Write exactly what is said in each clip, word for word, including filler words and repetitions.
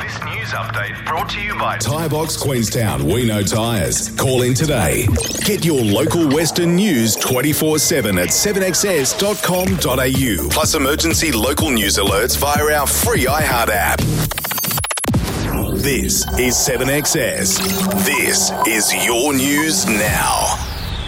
This news update brought to you by Tyre Box Queenstown. We know tyres. Call in today. Get your local Western news twenty-four seven at seven x s dot com dot a u. Plus emergency local news alerts via our free iHeart app. This is seven X S. This is your news now.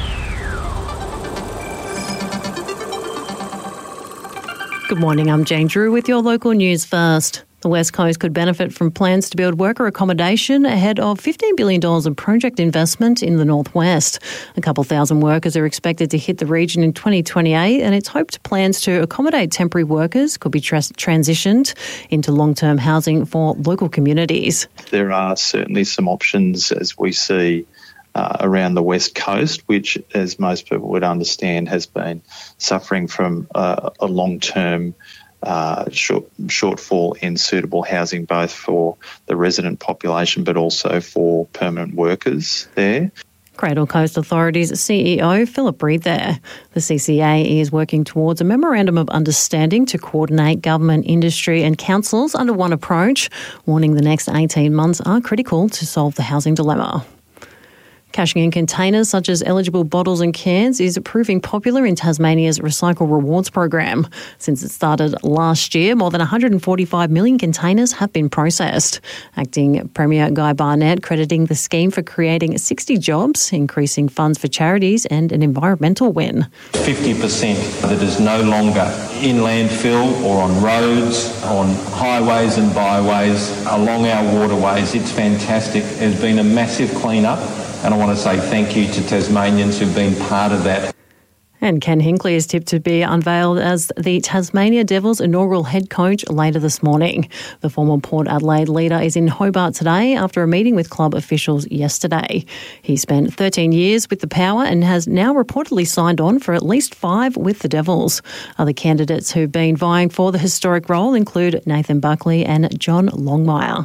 Good morning, I'm Jane Drew with your local news first. The West Coast could benefit from plans to build worker accommodation ahead of fifteen billion dollars of project investment in the northwest. A couple thousand workers are expected to hit the region in twenty twenty-eight, and it's hoped plans to accommodate temporary workers could be tra- transitioned into long-term housing for local communities. There are certainly some options as we see uh, around the West Coast, which, as most people would understand, has been suffering from uh, a long-term Uh, short, shortfall in suitable housing, both for the resident population but also for permanent workers there. Cradle Coast Authority's C E O, Philip Reid there. The C C A is working towards a memorandum of understanding to coordinate government, industry and councils under one approach, warning the next eighteen months are critical to solve the housing dilemma. Cashing in containers such as eligible bottles and cans is proving popular in Tasmania's Recycle Rewards program. Since it started last year, more than one hundred forty-five million containers have been processed. Acting Premier Guy Barnett crediting the scheme for creating sixty jobs, increasing funds for charities and an environmental win. fifty percent that is no longer in landfill or on roads, on highways and byways, along our waterways. It's fantastic. There's been a massive clean-up. And I want to say thank you to Tasmanians who've been part of that. And Ken Hinkley is tipped to be unveiled as the Tasmania Devils inaugural head coach later this morning. The former Port Adelaide leader is in Hobart today after a meeting with club officials yesterday. He spent thirteen years with the Power and has now reportedly signed on for at least five with the Devils. Other candidates who've been vying for the historic role include Nathan Buckley and John Longmire.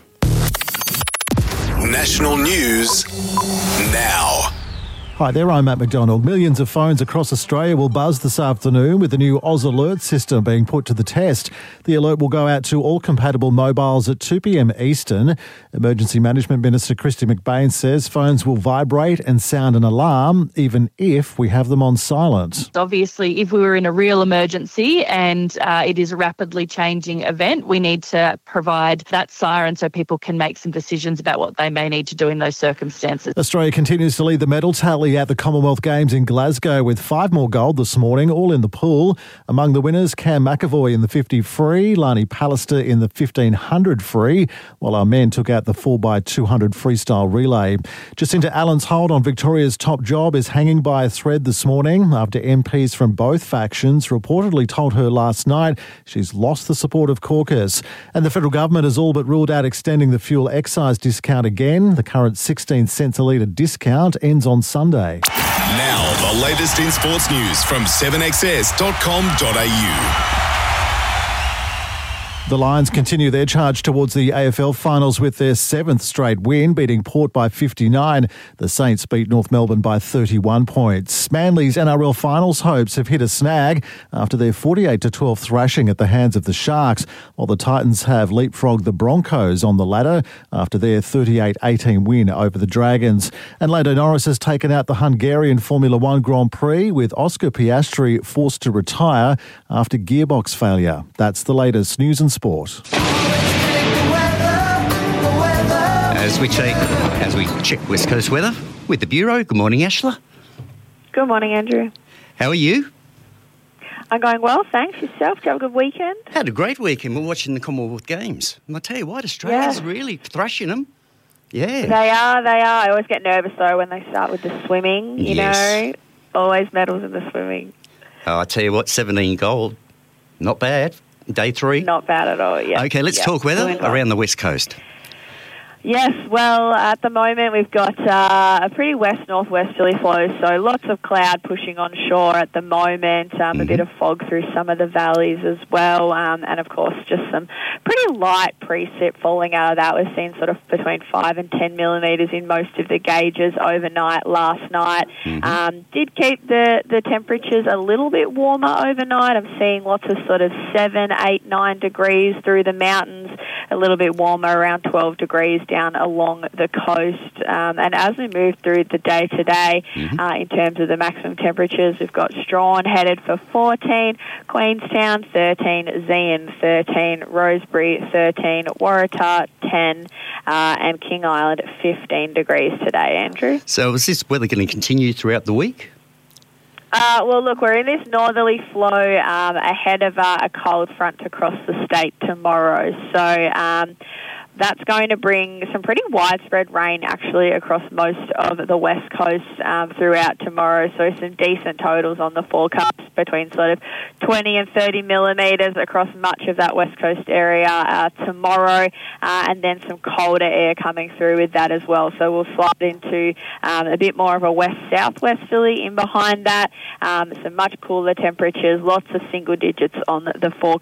National news now. Hi there, I'm Matt McDonald. Millions of phones across Australia will buzz this afternoon with the new Oz Alert system being put to the test. The alert will go out to all compatible mobiles at two p.m. Eastern. Emergency Management Minister Kristy McBain says phones will vibrate and sound an alarm even if we have them on silent. Obviously, if we were in a real emergency and uh, it is a rapidly changing event, we need to provide that siren so people can make some decisions about what they may need to do in those circumstances. Australia continues to lead the medal tally at the Commonwealth Games in Glasgow with five more gold this morning, all in the pool. Among the winners, Cam McAvoy in the fifty free, Lani Pallister in the fifteen hundred free, while our men took out the four by two hundred freestyle relay. Jacinta Allen's hold on Victoria's top job is hanging by a thread this morning after M Ps from both factions reportedly told her last night she's lost the support of caucus. And the federal government has all but ruled out extending the fuel excise discount again. The current sixteen cents a litre discount ends on Sunday. Now, the latest in sports news from seven x s dot com dot a u. The Lions continue their charge towards the A F L finals with their seventh straight win, beating Port by fifty-nine. The Saints beat North Melbourne by thirty-one points. Manly's N R L finals hopes have hit a snag after their forty-eight to twelve thrashing at the hands of the Sharks, while the Titans have leapfrogged the Broncos on the ladder after their thirty-eight eighteen win over the Dragons. And Lando Norris has taken out the Hungarian Formula One Grand Prix, with Oscar Piastri forced to retire after gearbox failure. That's the latest news and sport. As we check, as we check West Coast weather with the Bureau. Good morning, Ashla. Good morning, Andrew. How are you? I'm going well, thanks. Yourself? Did you have a good weekend? Had a great weekend. We're watching the Commonwealth Games. And I tell you what, Australia's yeah. really thrashing them. Yeah. They are, they are. I always get nervous, though, when they start with the swimming, you yes. know. Always medals in the swimming. Oh, I tell you what, seventeen gold. Not bad. Day three. Not bad at all, yeah. Okay, let's yep. talk weather Doing well. around the West Coast. Yes, well, at the moment we've got uh, a pretty west-northwesterly flow, so lots of cloud pushing on shore at the moment, um, mm-hmm. a bit of fog through some of the valleys as well, um, and of course just some pretty light precip falling out of that. We've seen sort of between five and ten millimetres in most of the gauges overnight last night. Mm-hmm. Um, did keep the, the temperatures a little bit warmer overnight. I'm seeing lots of sort of seven, eight, nine degrees through the mountains a little bit warmer, around twelve degrees down along the coast. Um, and as we move through the day today, mm-hmm. uh, in terms of the maximum temperatures, we've got Strawn headed for fourteen, Queenstown thirteen, Zeehan thirteen, Rosebery thirteen, Waratah ten, uh, and King Island fifteen degrees today, Andrew. So is this weather going to continue throughout the week? Uh, well, look, we're in this northerly flow um, ahead of uh, a cold front to cross the state tomorrow. So um, that's going to bring some pretty widespread rain, actually, across most of the west coast um, throughout tomorrow. So some decent totals on the forecast between sort of twenty and thirty millimetres across much of that west coast area uh, tomorrow, uh, and then some colder air coming through with that as well. So we'll slide into um, a bit more of a west-southwesterly in behind that. Um, some much cooler temperatures, lots of single digits on the forecast.